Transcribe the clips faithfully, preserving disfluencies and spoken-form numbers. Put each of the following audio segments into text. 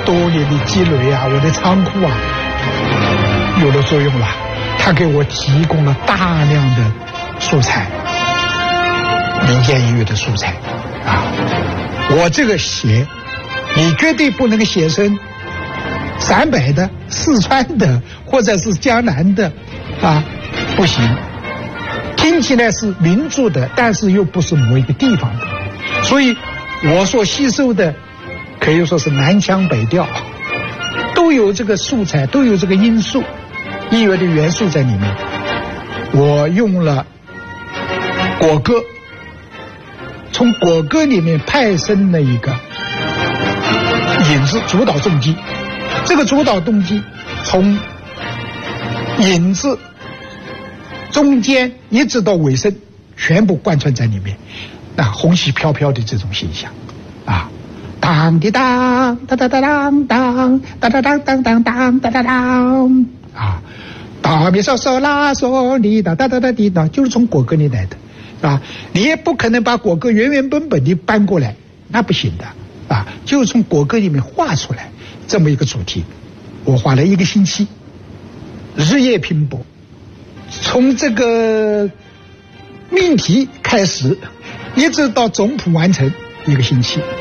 多年的积累啊，我的仓库啊，有了作用了。它给我提供了大量的素材，民间音乐的素材啊。我这个写，你绝对不能写成陕北的、四川的，或者是江南的啊，不行。听起来是民族的，但是又不是某一个地方的，所以我所吸收的可以说是南腔北调，都有这个素材，都有这个因素，音乐的元素在里面。我用了国歌，从国歌里面派生了一个引子主导动机，这个主导动机从引子中间一直到尾声全部贯穿在里面，那红旗飘飘的这种形象啊，当滴当当当当当当当当当当当当当当啊，大咪嗦嗦啦嗦哩哒哒哒哒滴哒，就是从国歌里来的啊，你也不可能把国歌原原本本的搬过来，那不行的啊，就是从国歌里面画出来这么一个主题。我花了一个星期，日夜拼搏，从这个命题开始，一直到总谱完成，一个星期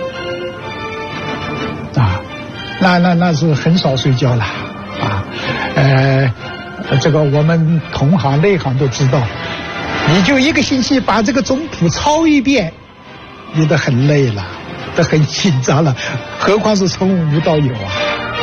啊，那那那是很少睡觉了啊，呃，这个我们同行内行都知道，你就一个星期把这个总谱抄一遍，你都很累了，都很紧张了，何况是从无到有啊。